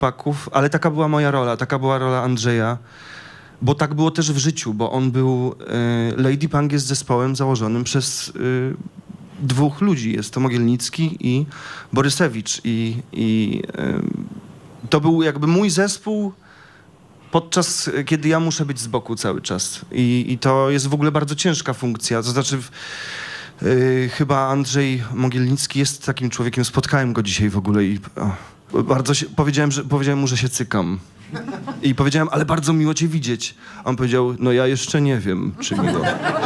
chłopaków, ale taka była moja rola, taka była rola Andrzeja, bo tak było też w życiu, bo on był... Lady Punk jest zespołem założonym przez dwóch ludzi. Jest to Mogielnicki i Borysewicz. I to był jakby mój zespół, podczas kiedy ja muszę być z boku cały czas. I to jest w ogóle bardzo ciężka funkcja. To znaczy chyba Andrzej Mogielnicki jest takim człowiekiem, spotkałem go dzisiaj w ogóle i bardzo powiedziałem mu, że się cykam. I powiedziałem, ale bardzo miło cię widzieć. On powiedział, no ja jeszcze nie wiem, czy miło.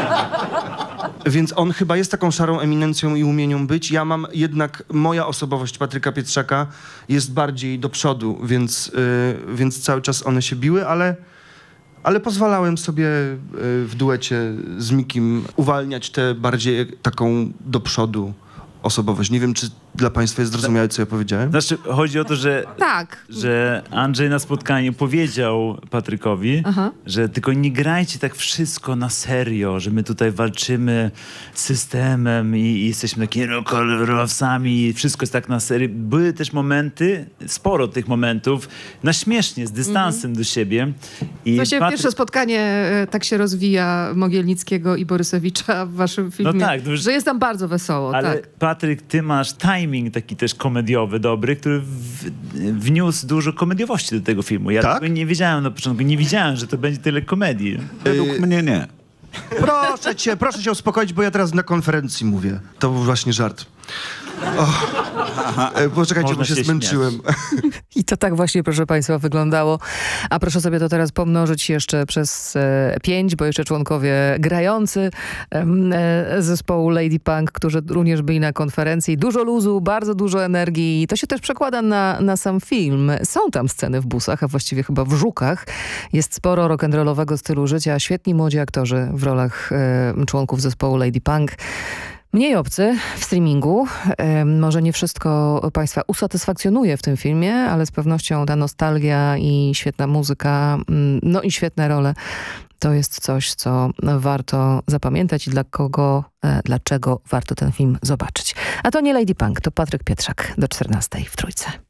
Więc on chyba jest taką szarą eminencją i umienią być. Ja mam jednak, moja osobowość Patryka Pietrzaka jest bardziej do przodu, więc cały czas one się biły, ale pozwalałem sobie w duecie z Mikim uwalniać tę bardziej taką do przodu osobowość. Nie wiem, czy dla państwa jest zrozumiałe, co ja powiedziałem? Znaczy, chodzi o to, że, Tak. że Andrzej na spotkaniu powiedział Patrykowi, że tylko nie grajcie tak wszystko na serio, że my tutaj walczymy z systemem i jesteśmy takimi kolorowcami i wszystko jest tak na serio. Były też momenty, sporo tych momentów, na śmiesznie, z dystansem do siebie. I Właśnie pierwsze spotkanie tak się rozwija Mogielnickiego i Borysewicza w waszym filmie, No tak, że jest tam bardzo wesoło. Ale tak. Patryk, ty masz timing taki też komediowy, dobry, który wniósł dużo komediowości do tego filmu. Ja Tak? tego nie wiedziałem na początku, nie wiedziałem, że to będzie tyle komedii. Według mnie nie. Proszę cię uspokoić, bo ja teraz na konferencji mówię. To był właśnie żart. Poczekajcie, Można bo się się zmęczyłem. I to tak właśnie, proszę państwa, wyglądało. A proszę sobie to teraz pomnożyć jeszcze przez 5, bo jeszcze członkowie grający zespołu Lady Punk, którzy również byli na konferencji. Dużo luzu, bardzo dużo energii. To się też przekłada na sam film. Są tam sceny w busach, a właściwie chyba w żukach. Jest sporo rock'n'rollowego stylu życia. Świetni młodzi aktorzy w rolach członków zespołu Lady Punk. Mniej obcy w streamingu. Może nie wszystko państwa usatysfakcjonuje w tym filmie, ale z pewnością ta nostalgia i świetna muzyka, no i świetne role, to jest coś, co warto zapamiętać i dlaczego warto ten film zobaczyć. A to nie Lady Punk, to Patryk Pietrzak do 14 w Trójce.